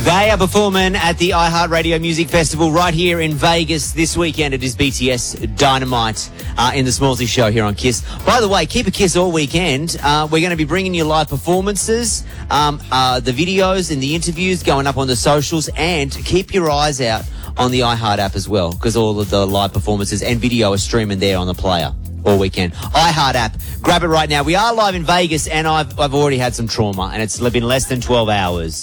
They are performing at the iHeartRadio Music Festival right here in Vegas this weekend. It is BTS Dynamite in the Smallsy Show here on KISS. By the way, keep a KISS all weekend. We're going to be bringing you live performances, the videos and the interviews going up on the socials, and keep your eyes out on the iHeart app as well, because all of the live performances and video are streaming there on the player all weekend. iHeart app. Grab it right now. We are live in Vegas, and I've already had some trauma, and it's been less than 12 hours.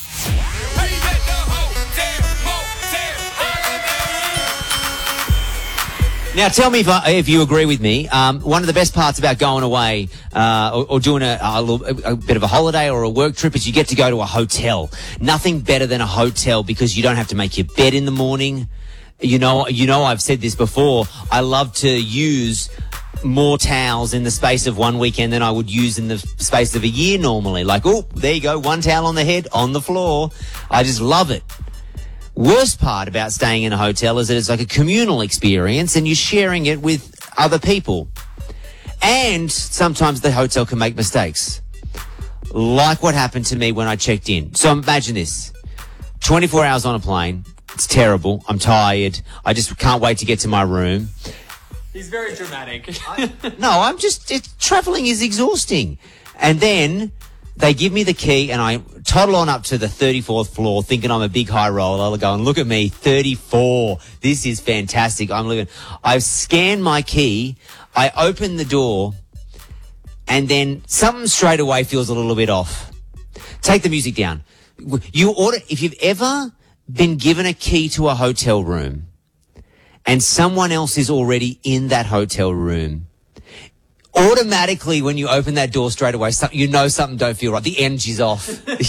Now, tell me if you agree with me. One of the best parts about going away or doing a bit of a holiday or a work trip is you get to go to a hotel. Nothing better than a hotel because you don't have to make your bed in the morning. You know, I've said this before. I love to use more towels in the space of one weekend than I would use in the space of a year normally. Like, oh, there you go, one towel on the head, on the floor. I just love it. Worst part about staying in a hotel is that it's like a communal experience and you're sharing it with other people. And sometimes the hotel can make mistakes. Like what happened to me when I checked in. So imagine this. 24 hours on a plane. It's terrible. I'm tired. I just can't wait to get to my room. He's very dramatic. Traveling is exhausting. And then they give me the key and I toddle on up to the 34th floor thinking I'm a big high roller. Going, look at me, 34. This is fantastic. I've scanned my key. I open the door and then something straight away feels a little bit off. Take the music down. If you've ever been given a key to a hotel room and someone else is already in that hotel room, automatically, when you open that door straight away, you know something don't feel right. The energy's off.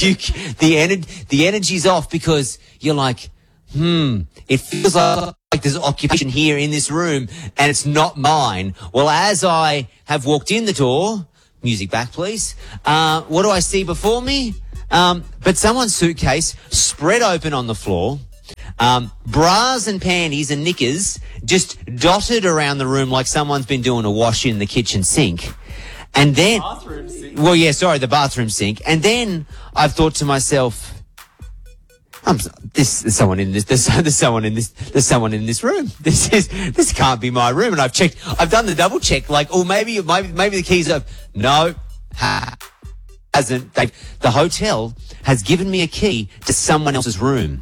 The energy's off because you're like, it feels like there's occupation here in this room and it's not mine. Well, as I have walked in the door, music back, please. What do I see before me? But someone's suitcase spread open on the floor. Bras and panties and knickers just dotted around the room like someone's been doing a wash in the kitchen sink. And then, the bathroom sink. And then I've thought to myself, there's someone in this room. This can't be my room. And I've done the double check, like, oh, maybe the keys are, no, hasn't. The hotel has given me a key to someone else's room.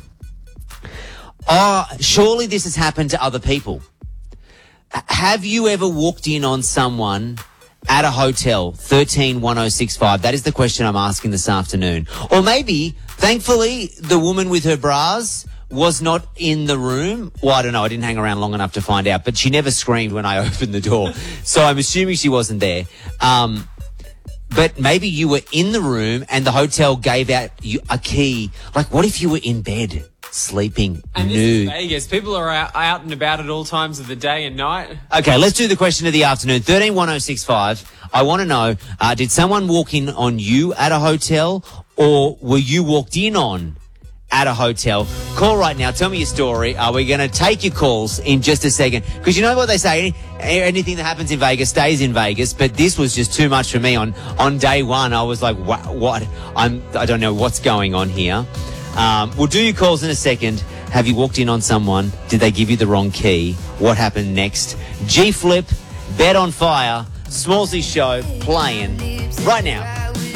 Surely this has happened to other people. Have you ever walked in on someone at a hotel? 131065. That is the question I'm asking this afternoon. Or maybe, thankfully, the woman with her bras was not in the room. Well, I don't know. I didn't hang around long enough to find out. But she never screamed when I opened the door. So I'm assuming she wasn't there. But maybe you were in the room and the hotel gave out you a key. Like, what if you were in bed? Sleeping and nude. This is Vegas. People are out and about at all times of the day and night. Okay, let's do the question of the afternoon. 131065. I want to know, did someone walk in on you at a hotel or were you walked in on at a hotel? Call right now. Tell me your story. We're going to take your calls in just a second. Because you know what they say? Anything that happens in Vegas stays in Vegas. But this was just too much for me on day one. I was like, what? I don't know what's going on here. We'll do your calls in a second. Have you walked in on someone? Did they give you the wrong key? What happened next? G-Flip, Bed on Fire, Smallsy Show, playing right now.